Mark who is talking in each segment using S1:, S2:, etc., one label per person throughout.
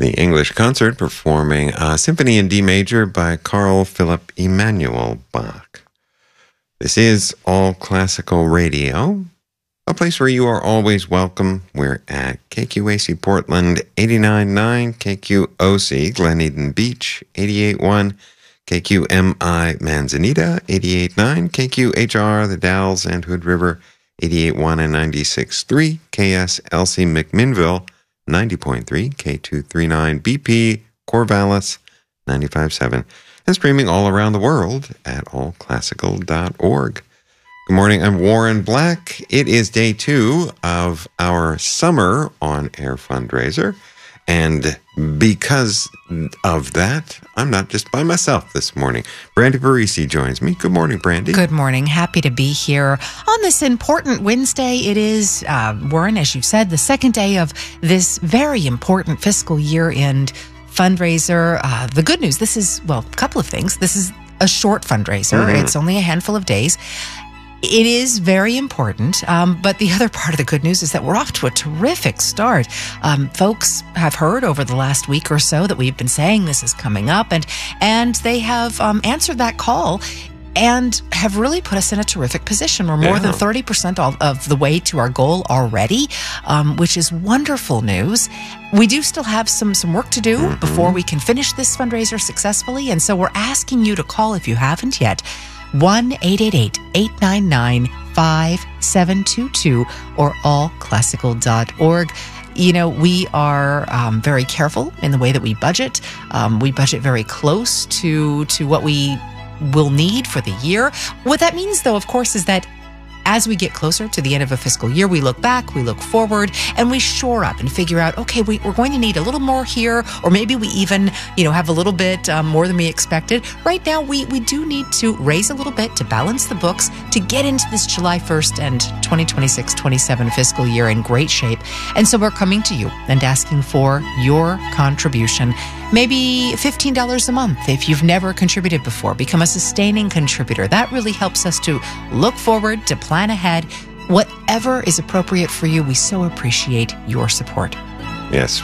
S1: The English Concert performing a Symphony in D major by Carl Philipp Emanuel Bach. This is All Classical Radio, a place where you are always welcome. We're at KQAC Portland 89.9, KQOC Glen Eden Beach 88.1, KQMI Manzanita 88.9, KQHR The Dalles and Hood River 88.1 and 96.3, KSLC McMinnville 90.3, K239 BP Corvallis 95.7, and streaming all around the world at allclassical.org. Good morning, I'm Warren Black. It is day 2 of our summer on-air fundraiser, and because of that, I'm not just by myself this morning. Brandy Parisi joins me. Good morning, Brandy.
S2: Good morning. Happy to be here on this important Wednesday. It is, Warren, as you said, the second day of this very important fiscal year-end fundraiser. The good news, this is, well, a couple of things. This is a short fundraiser. Mm-hmm. It's only a handful of days. It is very important, but the other part of the good news is that we're off to a terrific start. Folks have heard over the last week or so that we've been saying this is coming up, and they have answered that call and have really put us in a terrific position. We're more than 30% of the way to our goal already, which is wonderful news. We do still have some work to do before we can finish this fundraiser successfully, and so we're asking you to call if you haven't yet. 1-888-899-5722 or allclassical.org. You know, we are very careful in the way that we budget. We budget very close to what we will need for the year. What that means, though, of course, is that as we get closer to the end of a fiscal year, we look back, we look forward, and we shore up and figure out, okay, we're going to need a little more here, or maybe we even, have a little bit more than we expected. Right now, we do need to raise a little bit to balance the books to get into this July 1st and 2026-27 fiscal year in great shape. And so we're coming to you and asking for your contribution. Maybe $15 a month if you've never contributed before. Become a sustaining contributor. That really helps us to look forward, to plan ahead. Whatever is appropriate for you, we so appreciate your support.
S1: Yes,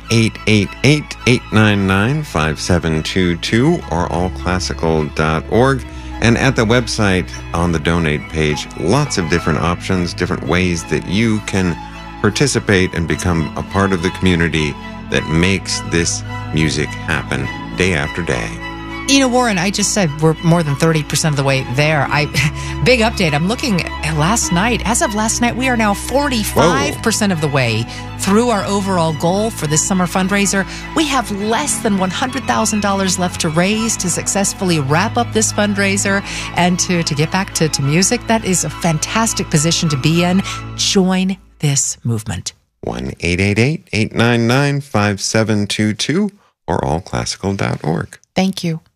S1: 1-888-899-5722 or allclassical.org. And at the website, on the donate page, lots of different options, different ways that you can participate and become a part of the community that makes this music happen day after day.
S2: Warren, I just said we're more than 30% of the way there. Big update. I'm looking at last night. As of last night, we are now 45% of the way through our overall goal for this summer fundraiser. We have less than $100,000 left to raise to successfully wrap up this fundraiser and to get back to music. That is a fantastic position to be in. Join this movement.
S1: 1-888-899-5722 or allclassical.org.
S2: Thank you.